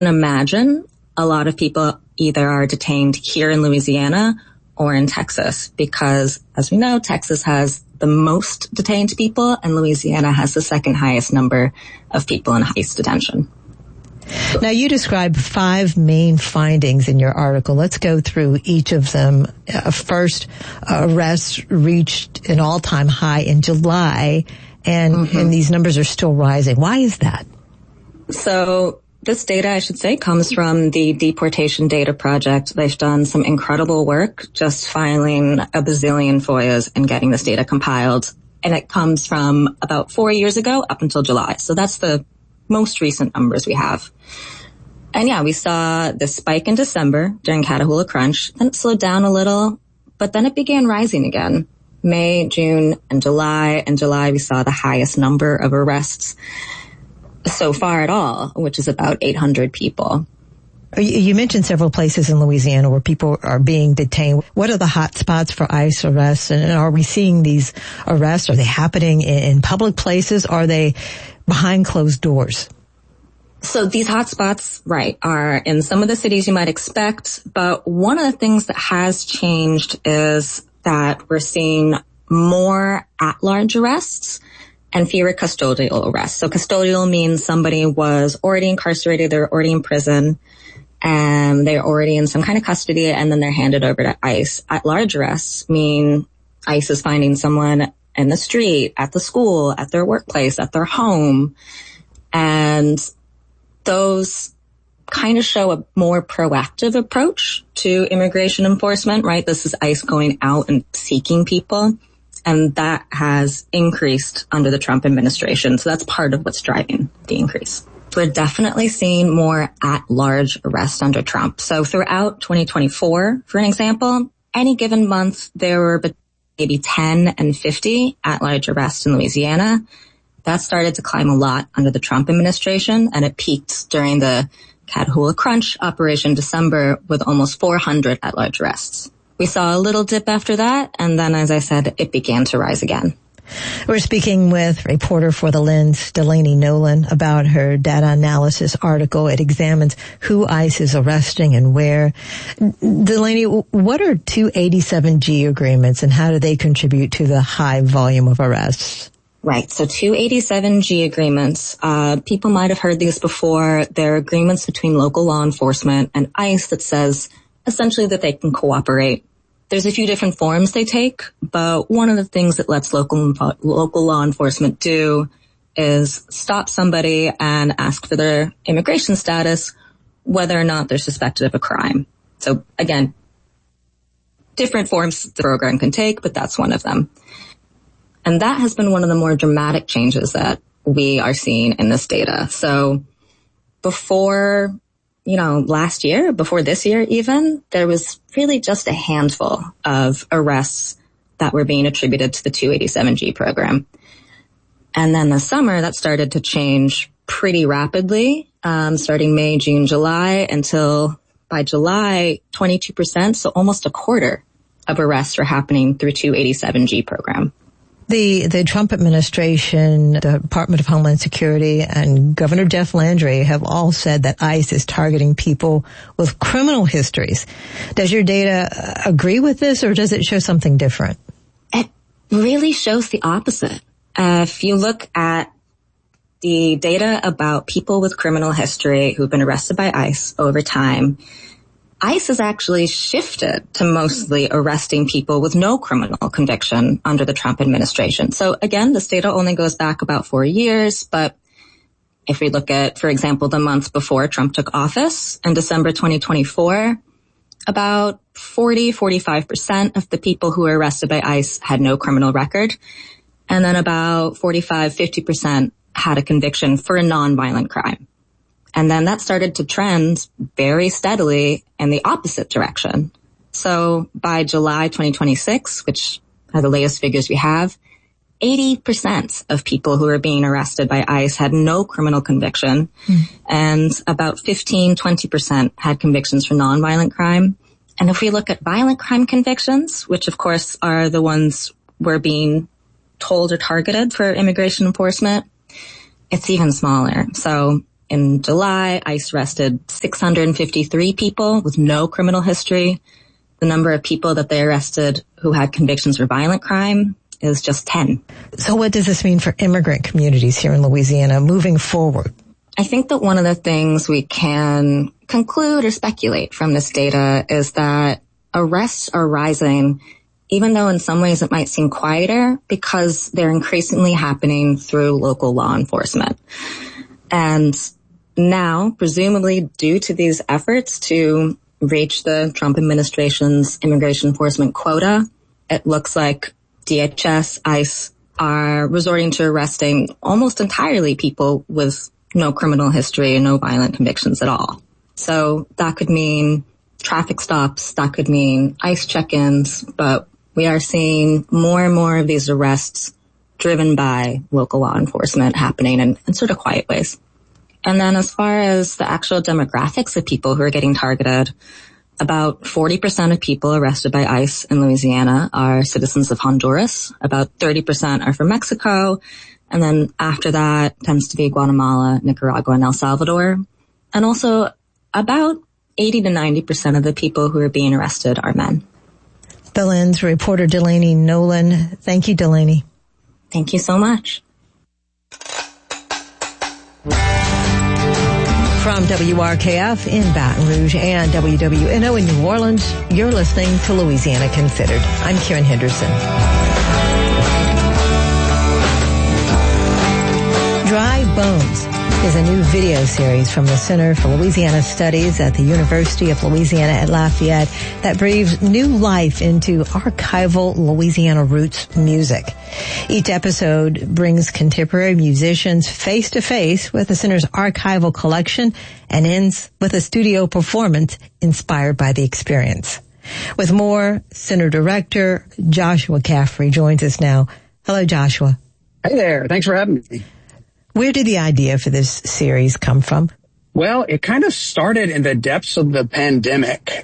imagine, a lot of people either are detained here in Louisiana or in Texas, because as we know, Texas has the most detained people and Louisiana has the second highest number of people in ICE detention. Now, you describe 5 main findings in your article. Let's go through each of them. First, arrests reached an all-time high in July, and these numbers are still rising. Why is that? So this data, I should say, comes from the Deportation Data Project. They've done some incredible work just filing a bazillion FOIAs and getting this data compiled. And it comes from about 4 years ago up until July. So that's the most recent numbers we have. And yeah, we saw the spike in December during Catahoula Crunch. Then it slowed down a little, but then it began rising again. May, June, and July. In July, we saw the highest number of arrests so far at all, which is about 800 people. You mentioned several places in Louisiana where people are being detained. What are the hot spots for ICE arrests? And are we seeing these arrests? Are they happening in public places? Are they behind closed doors? So these hot spots, right, are in some of the cities you might expect. But one of the things that has changed is that we're seeing more at-large arrests and fewer custodial arrests. So custodial means somebody was already incarcerated, they're already in prison, and they're already in some kind of custody, and then they're handed over to ICE. At-large arrests mean ICE is finding someone in the street, at the school, at their workplace, at their home, and those kind of show a more proactive approach to immigration enforcement, right? This is ICE going out and seeking people. And that has increased under the Trump administration. So that's part of what's driving the increase. We're definitely seeing more at-large arrests under Trump. So throughout 2024, for an example, any given month, there were maybe 10 and 50 at-large arrests in Louisiana. That started to climb a lot under the Trump administration, and it peaked during the Catahoula Crunch operation December with almost 400 at-large arrests. We saw a little dip after that, and then, as I said, it began to rise again. We're speaking with reporter for The Lens, Delaney Nolan, about her data analysis article. It examines who ICE is arresting and where. Delaney, what are 287G agreements, and how do they contribute to the high volume of arrests? Right. So 287G agreements, people might have heard these before. They're agreements between local law enforcement and ICE that says essentially that they can cooperate. There's a few different forms they take, but one of the things that lets local law enforcement do is stop somebody and ask for their immigration status, whether or not they're suspected of a crime. So again, different forms the program can take, but that's one of them. And that has been one of the more dramatic changes that we are seeing in this data. So before, last year, before this year even, there was really just a handful of arrests that were being attributed to the 287G program. And then this summer, that started to change pretty rapidly, starting May, June, July, until by July, 22%, so almost a quarter of arrests were happening through 287G program. The Trump administration, the Department of Homeland Security, and Governor Jeff Landry have all said that ICE is targeting people with criminal histories. Does your data agree with this, or does it show something different? It really shows the opposite. If you look at the data about people with criminal history who've been arrested by ICE over time, ICE has actually shifted to mostly arresting people with no criminal conviction under the Trump administration. So again, this data only goes back about 4 years, but if we look at, for example, the month before Trump took office in December 2024, about 45% of the people who were arrested by ICE had no criminal record. And then about 50% had a conviction for a nonviolent crime. And then that started to trend very steadily in the opposite direction. So by July 2026, which are the latest figures we have, 80% of people who are being arrested by ICE had no criminal conviction, and about 20% had convictions for nonviolent crime. And if we look at violent crime convictions, which of course are the ones we're being told are targeted for immigration enforcement, it's even smaller. So in July, ICE arrested 653 people with no criminal history. The number of people that they arrested who had convictions for violent crime is just 10. So what does this mean for immigrant communities here in Louisiana moving forward? I think that one of the things we can conclude or speculate from this data is that arrests are rising, even though in some ways it might seem quieter, because they're increasingly happening through local law enforcement. And now, presumably due to these efforts to reach the Trump administration's immigration enforcement quota, it looks like DHS, ICE are resorting to arresting almost entirely people with no criminal history and no violent convictions at all. So that could mean traffic stops, that could mean ICE check-ins, but we are seeing more and more of these arrests driven by local law enforcement happening in sort of quiet ways. And then as far as the actual demographics of people who are getting targeted, about 40% of people arrested by ICE in Louisiana are citizens of Honduras. About 30% are from Mexico. And then after that tends to be Guatemala, Nicaragua, and El Salvador. And also about 80 to 90% of the people who are being arrested are men. The Lens reporter Delaney Nolan. Thank you, Delaney. Thank you so much. From WRKF in Baton Rouge and WWNO in New Orleans, you're listening to Louisiana Considered. I'm Karen Henderson. Dry Bones is a new video series from the Center for Louisiana Studies at the University of Louisiana at Lafayette that breathes new life into archival Louisiana roots music. Each episode brings contemporary musicians face to face with the center's archival collection and ends with a studio performance inspired by the experience. With more, Center Director Joshua Caffrey joins us now. Hello, Joshua. Hey there. Thanks for having me. Where did the idea for this series come from? Well, it kind of started in the depths of the pandemic.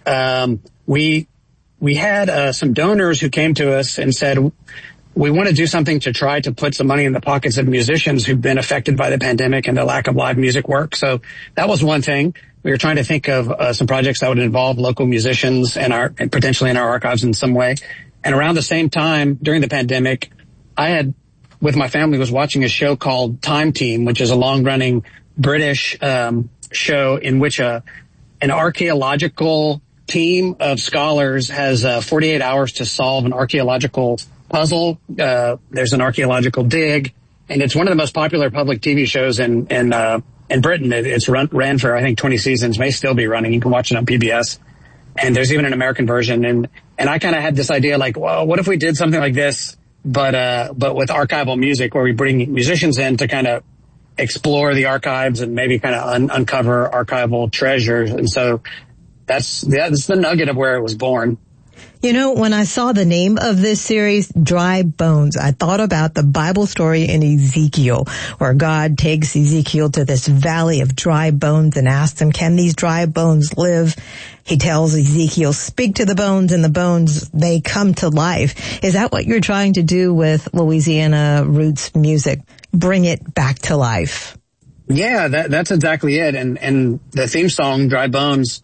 We had some donors who came to us and said, we want to do something to try to put some money in the pockets of musicians who've been affected by the pandemic and the lack of live music work. So that was one thing. We were trying to think of some projects that would involve local musicians and potentially in our archives in some way. And around the same time, during the pandemic, I had, with my family, was watching a show called Time Team, which is a long-running British show in which an archaeological team of scholars has 48 hours to solve an archaeological puzzle. There's an archaeological dig, and it's one of the most popular public TV shows in Britain. It's ran for, I think, 20 seasons, may still be running. You can watch it on PBS. And there's even an American version. And I kind of had this idea like, well, what if we did something like this, but with archival music, where we bring musicians in to kind of explore the archives and maybe kind of uncover archival treasures. And so that's the nugget of where it was born. You know, when I saw the name of this series, Dry Bones, I thought about the Bible story in Ezekiel, where God takes Ezekiel to this valley of dry bones and asks him, can these dry bones live? He tells Ezekiel, speak to the bones, and the bones, they come to life. Is that what you're trying to do with Louisiana roots music? Bring it back to life? Yeah, that's exactly it. And the theme song, Dry Bones,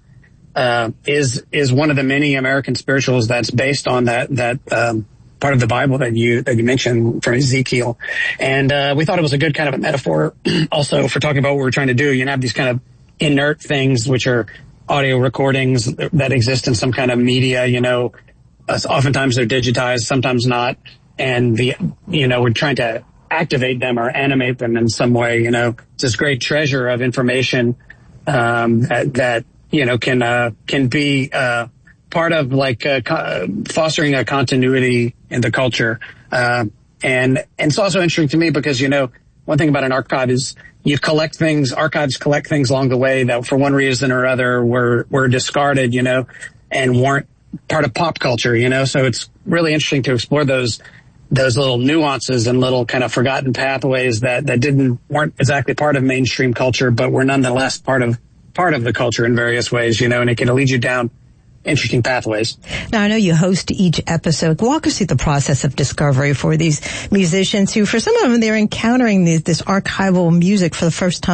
is one of the many American spirituals that's based on that part of the Bible that you mentioned from Ezekiel. And we thought it was a good kind of a metaphor also for talking about what we're trying to do. You have these kind of inert things, which are audio recordings that exist in some kind of media, oftentimes they're digitized, sometimes not. And we're trying to activate them or animate them in some way. It's this great treasure of information, that can be part of fostering a continuity in the culture. And it's also interesting to me because, one thing about an archive is archives collect things along the way that for one reason or other were discarded, and weren't part of pop culture, so it's really interesting to explore those little nuances and little kind of forgotten pathways that weren't exactly part of mainstream culture, but were nonetheless part of the culture in various ways, and it can lead you down interesting pathways. Now, I know you host each episode. Walk us through the process of discovery for these musicians who, for some of them, they're encountering this archival music for the first time.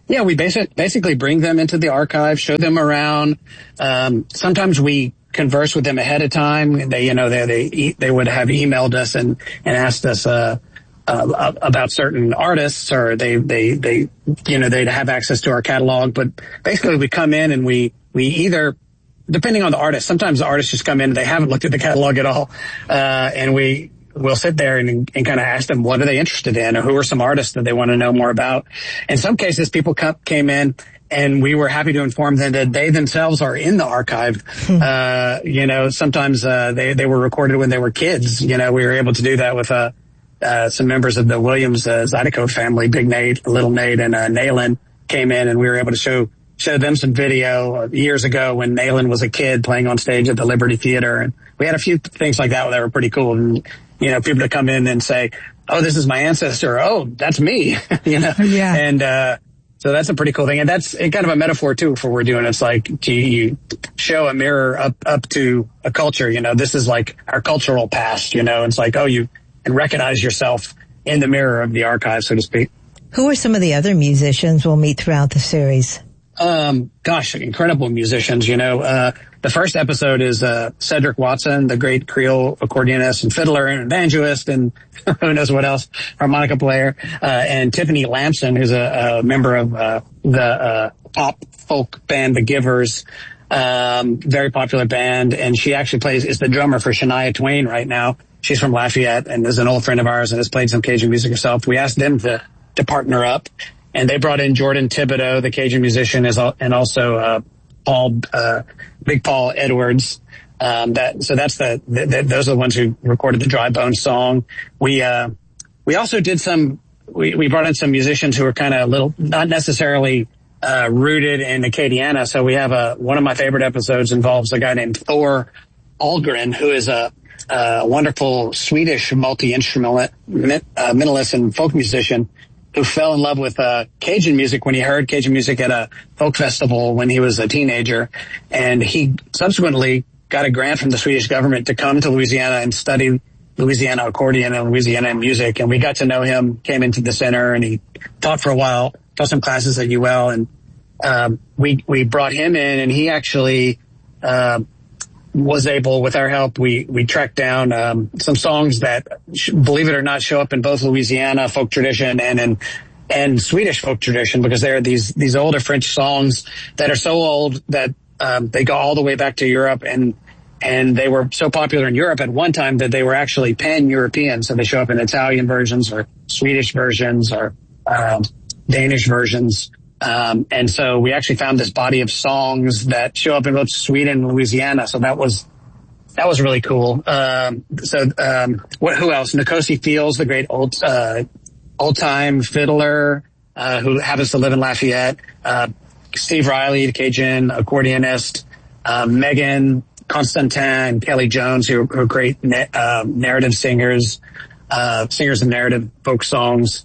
Yeah, we basically bring them into the archive, show them around. Sometimes we converse with them ahead of time. They would have emailed us and asked us, about certain artists, or they'd have access to our catalog. But basically we come in and we either, depending on the artist, sometimes the artists just come in and they haven't looked at the catalog at all. And we'll sit there and kind of ask them, what are they interested in, or who are some artists that they want to know more about. In some cases, people came in and we were happy to inform them that they themselves are in the archive. Sometimes, they were recorded when they were kids. We were able to do that with, some members of the Williams, Zydeco family, Big Nate, Little Nate, and, Nayland came in, and we were able to show them some video years ago when Nayland was a kid playing on stage at the Liberty Theater. And we had a few things like that were pretty cool. And, people to come in and say, oh, this is my ancestor. Oh, that's me. Yeah. And, so that's a pretty cool thing. And that's kind of a metaphor too for what we're doing. It's like you show a mirror up to a culture. This is like our cultural past, it's like, you and recognize yourself in the mirror of the archive, so to speak. Who are some of the other musicians we'll meet throughout the series? Incredible musicians. The first episode is Cedric Watson, the great Creole accordionist and fiddler and evangelist and who knows what else, harmonica player, and Tiffany Lamson, who's a member of the pop folk band The Givers, very popular band, and she actually is the drummer for Shania Twain right now. She's from Lafayette and is an old friend of ours and has played some Cajun music herself. We asked them to partner up, and they brought in Jordan Thibodeau, the Cajun musician, and also Big Paul Edwards. Those are the ones who recorded the Dry Bones song. We also did we brought in some musicians who are kind of not necessarily rooted in Acadiana. So we have one of my favorite episodes involves a guy named Thor Ahlgren, who is a wonderful Swedish multi-instrumentalist and folk musician who fell in love with Cajun music when he heard Cajun music at a folk festival when he was a teenager. And he subsequently got a grant from the Swedish government to come to Louisiana and study Louisiana accordion and Louisiana music. And we got to know him, came into the center, and he taught for a while, taught some classes at UL. And we brought him in, and he actually was able, with our help, we tracked down some songs that, believe it or not, show up in both Louisiana folk tradition and Swedish folk tradition, because they're these older French songs that are so old that they go all the way back to Europe, and they were so popular in Europe at one time that they were actually pan-European. So they show up in Italian versions or Swedish versions or Danish versions. And so we actually found this body of songs that show up in both Sweden and Louisiana. So that was really cool. Who else? Nkosi Fields, the great old time fiddler, who happens to live in Lafayette. Steve Riley, the Cajun accordionist. Megan Constantin and Kelly Jones, who are great, narrative singers of narrative folk songs.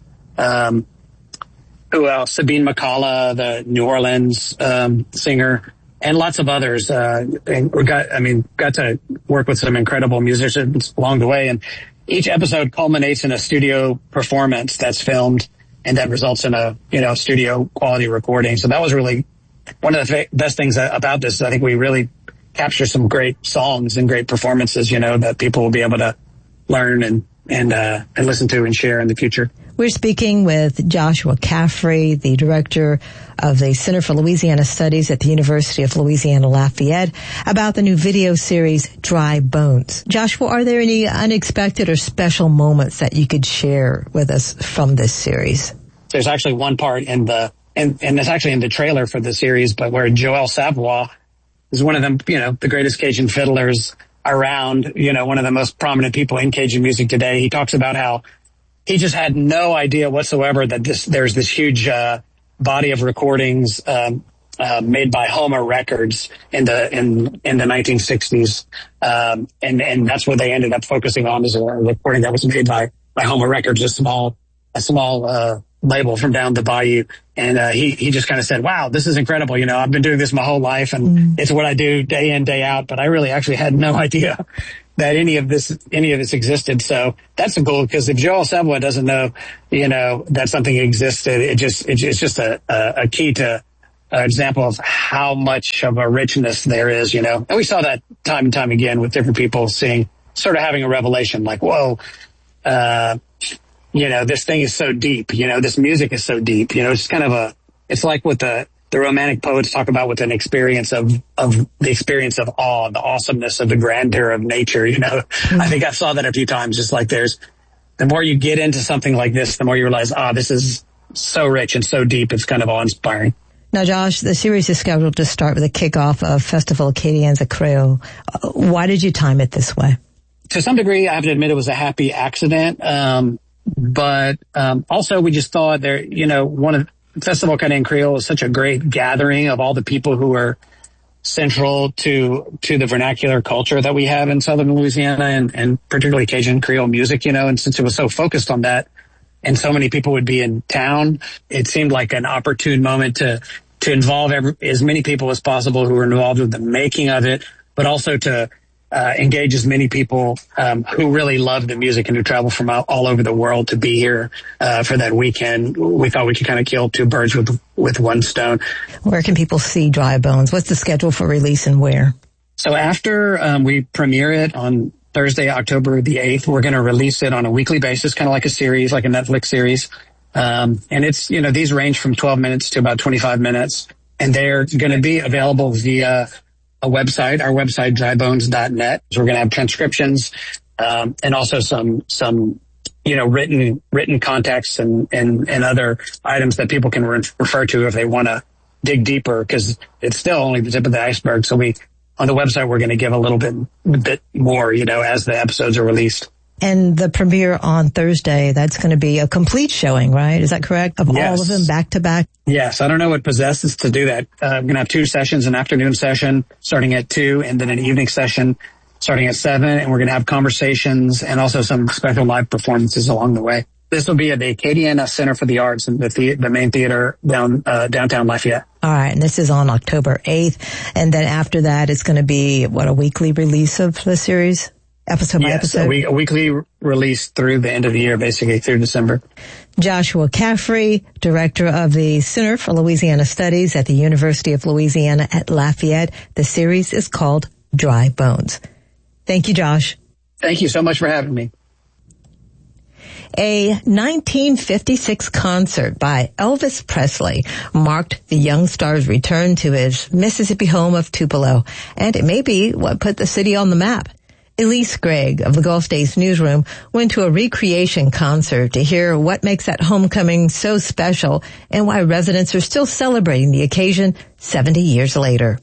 Who else? Sabine McCullough, the New Orleans singer, and lots of others. And got to work with some incredible musicians along the way. And each episode culminates in a studio performance that's filmed, and that results in a studio quality recording. So that was really one of the best things about this. I think we really capture some great songs and great performances, that people will be able to learn and listen to and share in the future. We're speaking with Joshua Caffrey, the director of the Center for Louisiana Studies at the University of Louisiana Lafayette, about the new video series Dry Bones. Joshua, are there any unexpected or special moments that you could share with us from this series? There's actually one part and it's actually in the trailer for the series, but where Joel Savoy is one of them, the greatest Cajun fiddlers around, one of the most prominent people in Cajun music today. He talks about how he just had no idea whatsoever that there's this huge body of recordings made by Homer Records in the 1960s, and that's what they ended up focusing on, is a recording that was made by Homer Records, a small label from down the bayou. And he just kind of said, wow, this is incredible. I've been doing this my whole life, and it's what I do day in, day out, but I really actually had no idea. that any of this existed. So that's a goal, because if Joel Savoy doesn't know, that something existed, it's just a key to an example of how much of a richness there is, And we saw that time and time again with different people sort of having a revelation like, whoa, this thing is so deep, this music is so deep, it's kind of it's like what the Romantic poets talk about with an experience of the experience of awe, the awesomeness of the grandeur of nature, Mm-hmm. I think I saw that a few times, just like the more you get into something like this, the more you realize, this is so rich and so deep, it's kind of awe-inspiring. Now, Josh, the series is scheduled to start with a kickoff of Festival Acadiens Creole. Why did you time it this way? To some degree, I have to admit it was a happy accident. But also we just thought Festival Acadiens Creole is such a great gathering of all the people who are central to the vernacular culture that we have in Southern Louisiana and particularly Cajun Creole music, and since it was so focused on that and so many people would be in town, it seemed like an opportune moment to involve as many people as possible who were involved with the making of it, but also to engage as many people who really love the music and who travel from all over the world to be here for that weekend. We thought we could kind of kill two birds with one stone. Where can people see Dry Bones? What's the schedule for release and where? So after we premiere it on Thursday, October the 8th, we're going to release it on a weekly basis, kind of like a series, like a Netflix series. And it's, these range from 12 minutes to about 25 minutes. And they're going to be available via our website, drybones.net. So we're going to have transcriptions, and also some, written context and other items that people can refer to if they want to dig deeper, because it's still only the tip of the iceberg. So on the website, we're going to give a little bit more, as the episodes are released. And the premiere on Thursday, that's going to be a complete showing, right? Is that correct? Of Yes. all of them back to back? Yes. I don't know what possesses to do that. I'm going to have 2 sessions, an afternoon session starting at 2 and then an evening session starting at 7. And we're going to have conversations and also some special live performances along the way. This will be at the Acadiana Center for the Arts in the main theater downtown Lafayette. All right. And this is on October 8th. And then after that, it's going to be, a weekly release of the series? Episode by episode? Yes, a weekly release through the end of the year, basically through December. Joshua Caffrey, director of the Center for Louisiana Studies at the University of Louisiana at Lafayette. The series is called Dry Bones. Thank you, Josh. Thank you so much for having me. A 1956 concert by Elvis Presley marked the young star's return to his Mississippi home of Tupelo, and it may be what put the city on the map. Elise Gregg of the Gulf States Newsroom went to a recreation concert to hear what makes that homecoming so special and why residents are still celebrating the occasion 70 years later.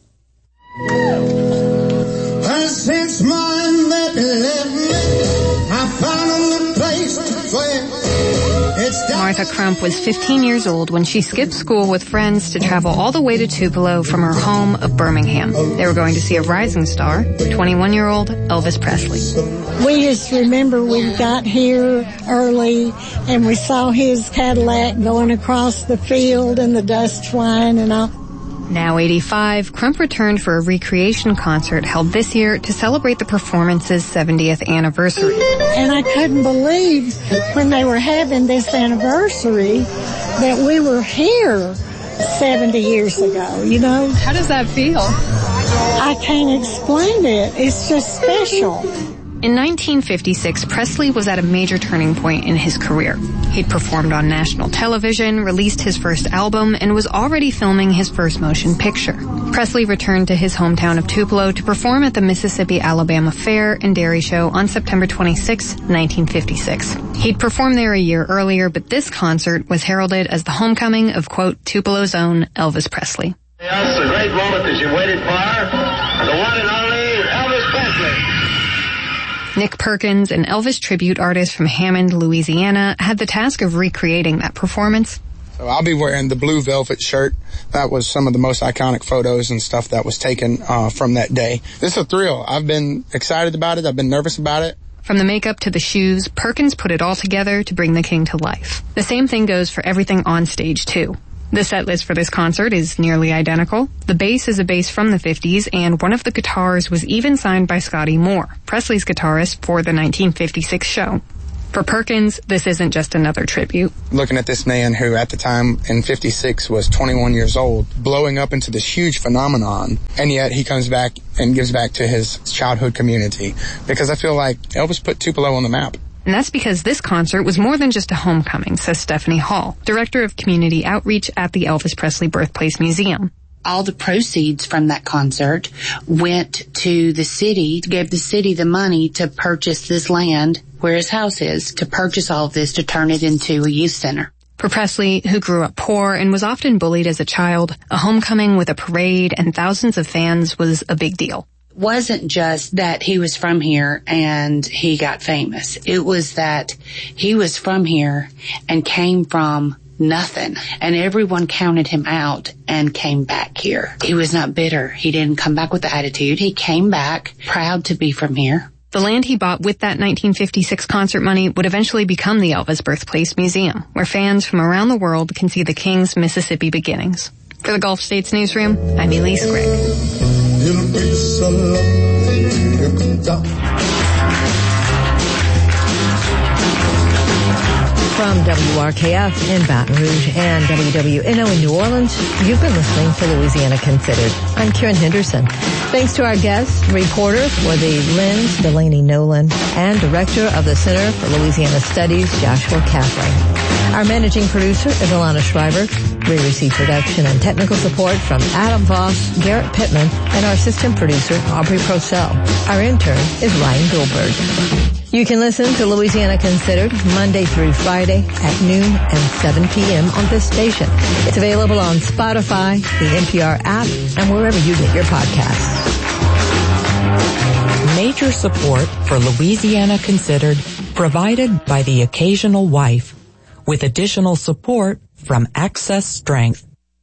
Since mine that left me, I found a place to play. Martha Crump was 15 years old when she skipped school with friends to travel all the way to Tupelo from her home of Birmingham. They were going to see a rising star, 21-year-old Elvis Presley. We just remember we got here early and we saw his Cadillac going across the field and the dust flying and all. Now 85, Crump returned for a recreation concert held this year to celebrate the performance's 70th anniversary. And I couldn't believe when they were having this anniversary that we were here 70 years ago, How does that feel? I can't explain it. It's just special. In 1956, Presley was at a major turning point in his career. He'd performed on national television, released his first album, and was already filming his first motion picture. Presley returned to his hometown of Tupelo to perform at the Mississippi-Alabama Fair and Dairy Show on September 26, 1956. He'd performed there a year earlier, but this concert was heralded as the homecoming of, quote, Tupelo's own Elvis Presley. Yes, the great moment that you waited for, the one and only Elvis Presley. Nick Perkins, an Elvis tribute artist from Hammond, Louisiana, had the task of recreating that performance. So I'll be wearing the blue velvet shirt. That was some of the most iconic photos and stuff that was taken from that day. This is a thrill. I've been excited about it. I've been nervous about it. From the makeup to the shoes, Perkins put it all together to bring the king to life. The same thing goes for everything on stage, too. The set list for this concert is nearly identical. The bass is a bass from the 50s, and one of the guitars was even signed by Scotty Moore, Presley's guitarist for the 1956 show. For Perkins, this isn't just another tribute. Looking at this man who at the time in 56 was 21 years old, blowing up into this huge phenomenon, and yet he comes back and gives back to his childhood community, because I feel like Elvis put Tupelo on the map. And that's because this concert was more than just a homecoming, says Stephanie Hall, Director of Community Outreach at the Elvis Presley Birthplace Museum. All the proceeds from that concert went to the city, gave the city the money to purchase this land where his house is, to purchase all of this, to turn it into a youth center. For Presley, who grew up poor and was often bullied as a child, a homecoming with a parade and thousands of fans was a big deal. It wasn't just that he was from here and he got famous. It was that he was from here and came from nothing, and everyone counted him out and came back here. He was not bitter. He didn't come back with the attitude. He came back proud to be from here. The land he bought with that 1956 concert money would eventually become the Elvis Birthplace Museum, where fans from around the world can see the King's Mississippi beginnings. For the Gulf States Newsroom, I'm Elise Grigg. From WRKF in Baton Rouge and WWNO in New Orleans, you've been listening to Louisiana Considered. I'm Karen Henderson. Thanks to our guest, reporter for the Lens, Delaney Nolan, and director of the Center for Louisiana Studies, Joshua Kathleen. Our managing producer is Alana Schreiber. We receive production and technical support from Adam Voss, Garrett Pittman, and our assistant producer, Aubrey Procell. Our intern is Ryan Goldberg. You can listen to Louisiana Considered Monday through Friday at noon and 7 p.m. on this station. It's available on Spotify, the NPR app, and wherever you get your podcasts. Major support for Louisiana Considered provided by the Occasional Wife, with additional support from Access Strength.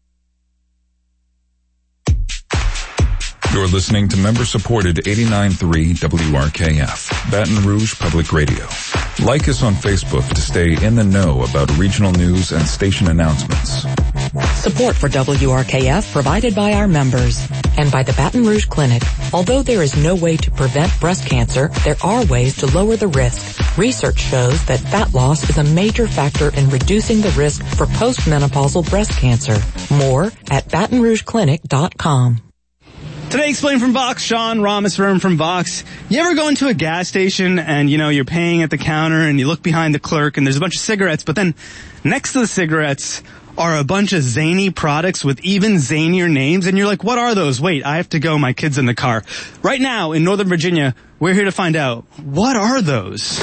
You're listening to member-supported 89.3 WRKF, Baton Rouge Public Radio. Like us on Facebook to stay in the know about regional news and station announcements. Support for WRKF provided by our members and by the Baton Rouge Clinic. Although there is no way to prevent breast cancer, there are ways to lower the risk. Research shows that fat loss is a major factor in reducing the risk for postmenopausal breast cancer. More at BatonRougeClinic.com. Today, Explain from Vox, Sean Ramaswamy from Vox. You ever go into a gas station and, you're paying at the counter and you look behind the clerk and there's a bunch of cigarettes, but then next to the cigarettes are a bunch of zany products with even zanier names, and you're like, what are those? Wait, I have to go, my kid's in the car. Right now, in Northern Virginia, we're here to find out, what are those?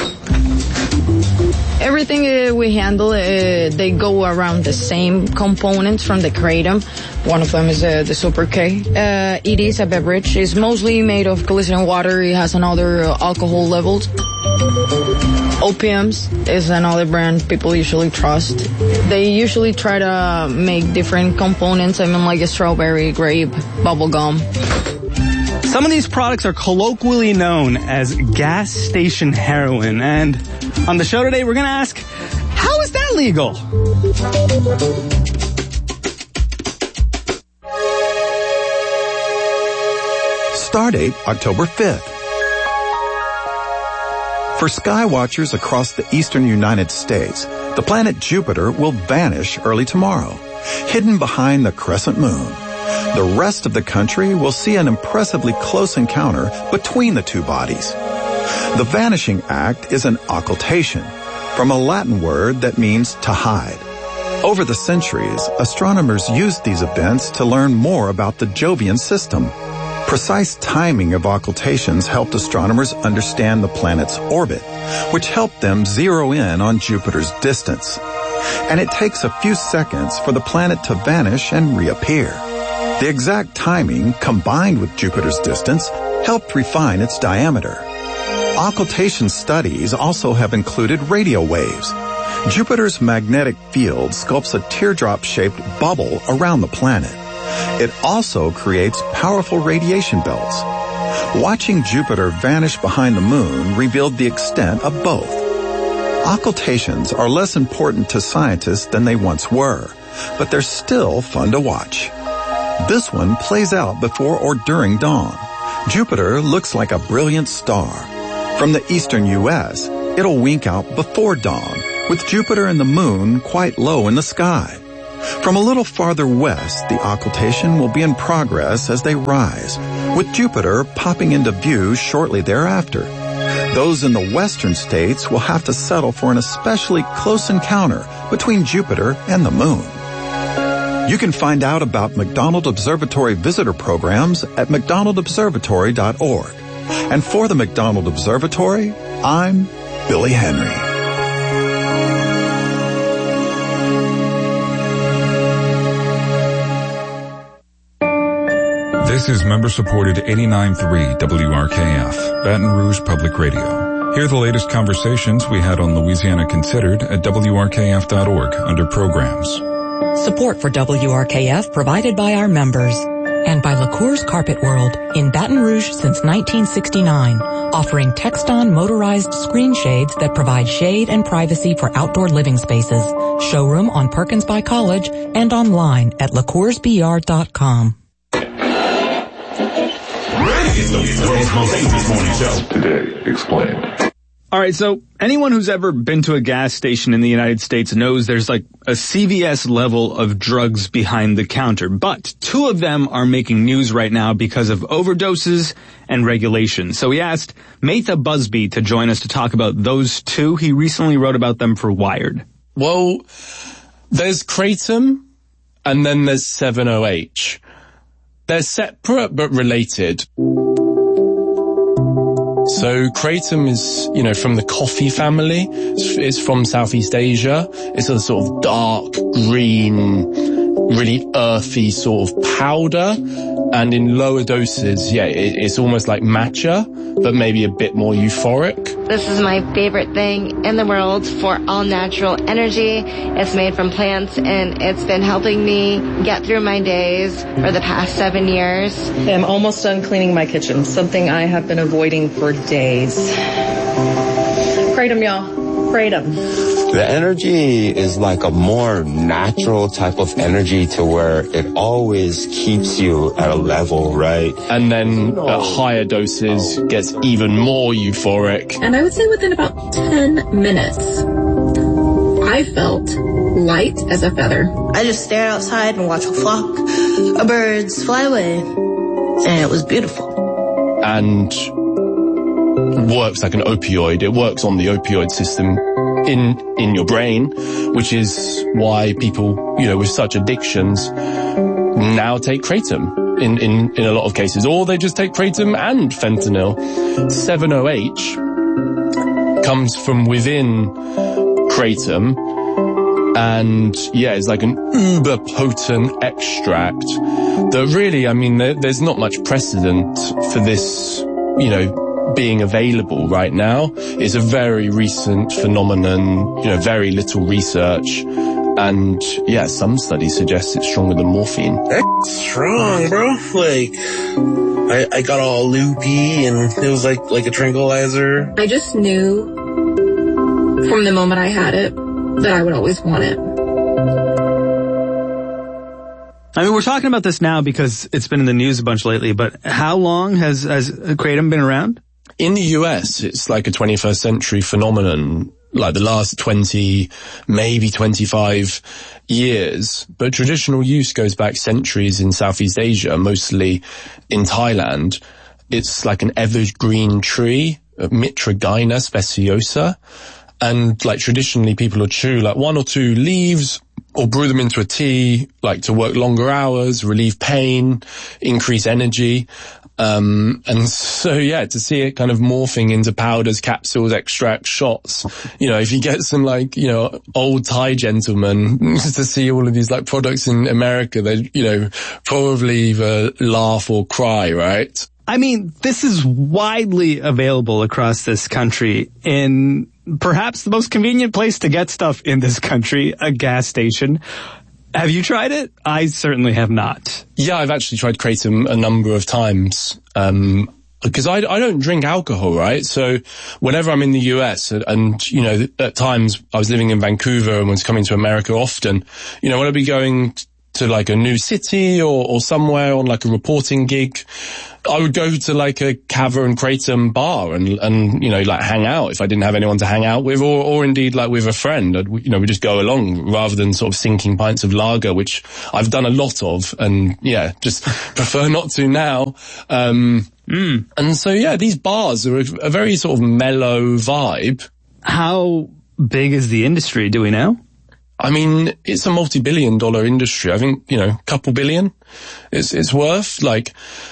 Everything we handle, they go around the same components from the kratom. One of them is the Super K. It is a beverage. It's mostly made of glycerin water. It has another alcohol levels. Opiums is another brand people usually trust. They usually try to make different components. Like a strawberry, grape, bubble gum. Some of these products are colloquially known as gas station heroin, and on the show today, we're going to ask, how is that legal? Stardate October 5th. For skywatchers across the eastern United States, the planet Jupiter will vanish early tomorrow, hidden behind the crescent moon. The rest of the country will see an impressively close encounter between the two bodies. The vanishing act is an occultation, from a Latin word that means to hide. Over the centuries, astronomers used these events to learn more about the Jovian system. Precise timing of occultations helped astronomers understand the planet's orbit, which helped them zero in on Jupiter's distance. And it takes a few seconds for the planet to vanish and reappear. The exact timing, combined with Jupiter's distance, helped refine its diameter. Occultation studies also have included radio waves. Jupiter's magnetic field sculpts a teardrop-shaped bubble around the planet. It also creates powerful radiation belts. Watching Jupiter vanish behind the moon revealed the extent of both. Occultations are less important to scientists than they once were, but they're still fun to watch. This one plays out before or during dawn. Jupiter looks like a brilliant star. From the eastern U.S., it'll wink out before dawn, with Jupiter and the moon quite low in the sky. From a little farther west, the occultation will be in progress as they rise, with Jupiter popping into view shortly thereafter. Those in the western states will have to settle for an especially close encounter between Jupiter and the moon. You can find out about McDonald Observatory visitor programs at mcdonaldobservatory.org. And for the McDonald Observatory, I'm Billy Henry. This is member-supported 89.3 WRKF, Baton Rouge Public Radio. Hear the latest conversations we had on Louisiana Considered at WRKF.org under Programs. Support for WRKF provided by our members and by LaCour's Carpet World in Baton Rouge since 1969, offering Texton motorized screen shades that provide shade and privacy for outdoor living spaces. Showroom on Perkins by College and online at LaCoursBR.com. Today Explained. All right, so anyone who's ever been to a gas station in the United States knows there's like a CVS level of drugs behind the counter, but two of them are making news right now because of overdoses and regulations. So we asked Matha Busby to join us to talk about those two. He recently wrote about them for Wired. Well, there's Kratom and then there's 7-OH. They're separate but related. So Kratom is, from the coffee family. It's from Southeast Asia. It's a sort of dark green, really earthy sort of powder. And in lower doses, it's almost like matcha, but maybe a bit more euphoric. This is my favorite thing in the world for all natural energy. It's made from plants, and it's been helping me get through my days for the past 7 years. I'm almost done cleaning my kitchen, something I have been avoiding for days. Kratom, y'all. Kratom. The energy is like a more natural type of energy to where it always keeps you at a level, right? And then at higher doses gets even more euphoric. And I would say within about 10 minutes, I felt light as a feather. I just stared outside and watched a flock of birds fly away. And it was beautiful. And works like an opioid. It works on the opioid system in your brain, which is why people, with such addictions now take Kratom in a lot of cases, or they just take Kratom and fentanyl. 7-OH comes from within Kratom, and it's like an uber potent extract that really, there's not much precedent for this, being available right now. It's a very recent phenomenon, very little research. And some studies suggest it's stronger than morphine. That's strong, bro. I got all loopy and it was like a tranquilizer. I just knew from the moment I had it that I would always want it. We're talking about this now because it's been in the news a bunch lately, but how long has Kratom been around? In the US, it's like a 21st century phenomenon, like the last 20, maybe 25 years. But traditional use goes back centuries in Southeast Asia, mostly in Thailand. It's like an evergreen tree, Mitragyna speciosa. And traditionally people would chew 1 or 2 leaves or brew them into a tea, to work longer hours, relieve pain, increase energy. And so, to see it kind of morphing into powders, capsules, extracts, shots, if you get some old Thai gentlemen to see all of these products in America, they, probably either laugh or cry, right? This is widely available across this country in perhaps the most convenient place to get stuff in this country, a gas station. Have you tried it? I certainly have not. Yeah, I've actually tried Kratom a number of times. because I don't drink alcohol, right? So whenever I'm in the US and, you know, at times I was living in Vancouver and was coming to America often, you know, when I'd be going to like a new city or somewhere on like a reporting gig, I would go to like a Cava and Kratom bar and, you know, like hang out if I didn't have anyone to hang out with or indeed like with a friend. You know, we just go along rather than sort of sinking pints of lager, which I've done a lot of and yeah, just prefer not to now. And so yeah, these bars are a very sort of mellow vibe. How big is the industry? Do we know? I mean, it's a multi-billion-dollar industry. I think, you know, a couple billion it's worth. Like,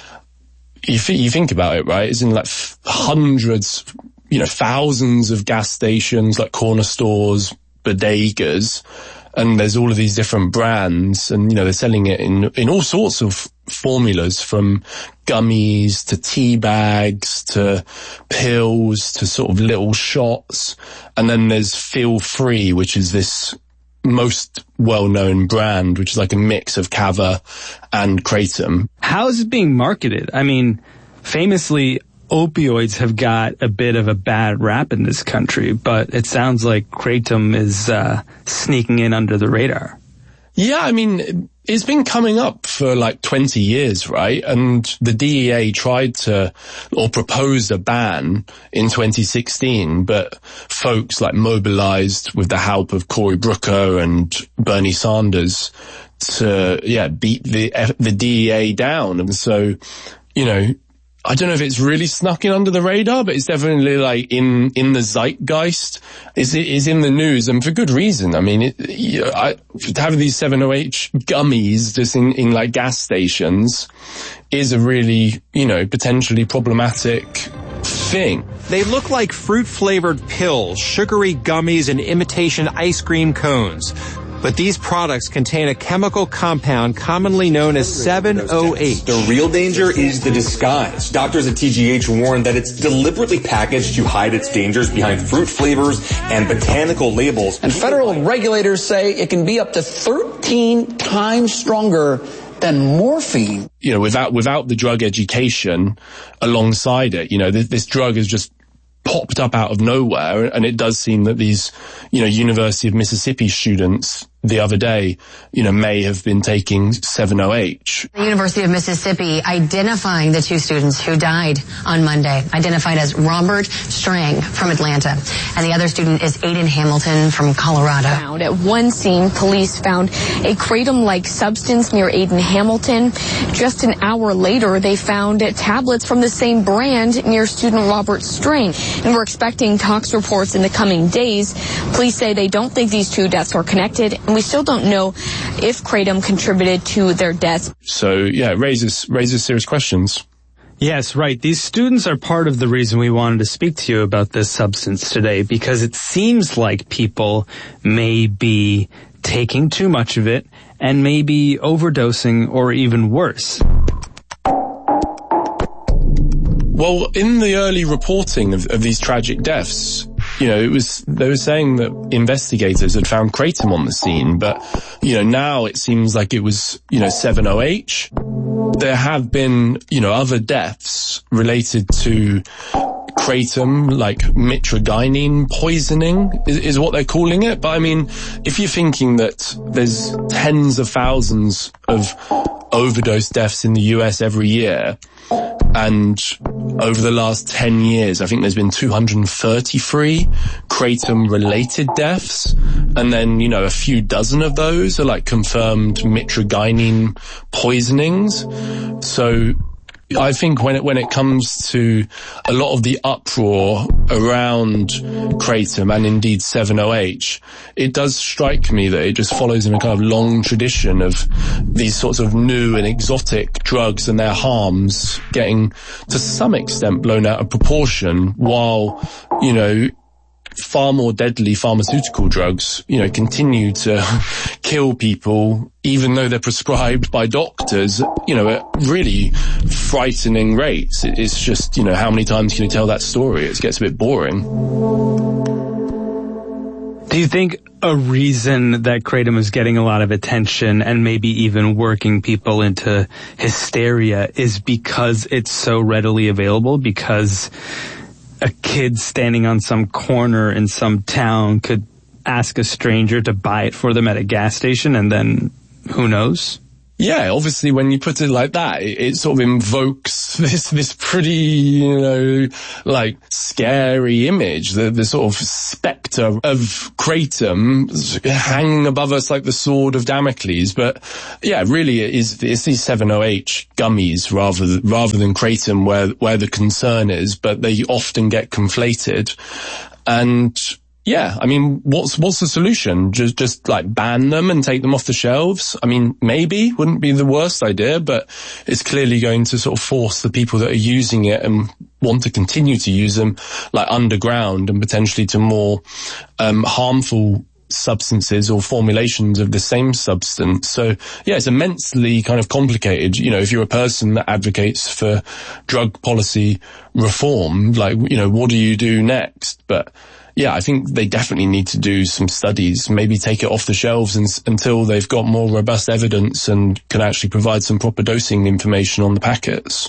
you think about it, right? It's in like hundreds, you know, thousands of gas stations, like corner stores, bodegas, and there's all of these different brands, and, you know, they're selling it in all sorts of formulas, from gummies to tea bags to pills to sort of little shots. And then there's Feel Free, which is this most well-known brand, which is like a mix of Cava and Kratom. How is it being marketed? I mean, famously, opioids have got a bit of a bad rap in this country, but it sounds like Kratom is sneaking in under the radar. Yeah, I mean, it's been coming up for like 20 years, right? And the DEA tried to, or proposed a ban in 2016, but folks like mobilized with the help of Cory Booker and Bernie Sanders to, yeah, beat the DEA down. And so, you know, I don't know if it's really snuck in under the radar, but it's definitely like in the zeitgeist. Is in the news, and for good reason. I mean, to have these 7-OH gummies just in like gas stations is a really, you know, potentially problematic thing. They look like fruit-flavored pills, sugary gummies, and imitation ice cream cones. But these products contain a chemical compound commonly known as 7-OH. The real danger is the disguise. Doctors at TGH warn that it's deliberately packaged to hide its dangers behind fruit flavors and botanical labels. And federal regulators say it can be up to 13 times stronger than morphine. You know, without the drug education alongside it, you know, this drug is just popped up out of nowhere, and it does seem that these, you know, University of Mississippi students the other day, you know, may have been taking 7-OH. The University of Mississippi identifying the two students who died on Monday, identified as Robert Strang from Atlanta, and the other student is Aiden Hamilton from Colorado. At one scene, police found a kratom-like substance near Aiden Hamilton. Just an hour later, they found tablets from the same brand near student Robert Strang, and we're expecting tox reports in the coming days. Police say they don't think these two deaths are connected, and we still don't know if kratom contributed to their deaths. So, yeah, it raises serious questions. Yes, right. These students are part of the reason we wanted to speak to you about this substance today, because it seems like people may be taking too much of it and maybe overdosing or even worse. Well, in the early reporting of these tragic deaths, you know, they were saying that investigators had found kratom on the scene, but, you know, now it seems like it was, you know, 7-OH. There have been, you know, other deaths related to kratom, like mitragynine poisoning is what they're calling it. But I mean, if you're thinking that there's tens of thousands of overdose deaths in the US every year, and over the last 10 years, I think there's been 233 kratom-related deaths. And then, you know, a few dozen of those are like confirmed mitragynine poisonings. So I think when it comes to a lot of the uproar around kratom and indeed 7-OH, it does strike me that it just follows in a kind of long tradition of these sorts of new and exotic drugs and their harms getting to some extent blown out of proportion, while, you know, far more deadly pharmaceutical drugs, you know, continue to kill people, even though they're prescribed by doctors, you know, at really frightening rates. It's just, you know, how many times can you tell that story? It gets a bit boring. Do you think a reason that Kratom is getting a lot of attention and maybe even working people into hysteria is because it's so readily available, because a kid standing on some corner in some town could ask a stranger to buy it for them at a gas station, and then who knows? Yeah, obviously when you put it like that, it sort of invokes this pretty, like scary image, the sort of spectre of Kratom hanging above us like the sword of Damocles. But yeah, really it's these 7-OH gummies rather than Kratom where the concern is, but they often get conflated. And yeah, I mean, what's the solution? Just like ban them and take them off the shelves? I mean, maybe wouldn't be the worst idea, but it's clearly going to sort of force the people that are using it and want to continue to use them like underground and potentially to more harmful substances or formulations of the same substance. So yeah, it's immensely kind of complicated. If you're a person that advocates for drug policy reform, like, what do you do next? But yeah, I think they definitely need to do some studies, maybe take it off the shelves until they've got more robust evidence and can actually provide some proper dosing information on the packets.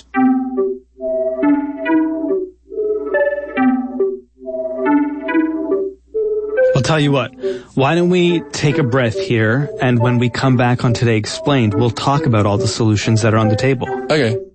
I'll tell you what, why don't we take a breath here, and when we come back on Today Explained, we'll talk about all the solutions that are on the table. Okay.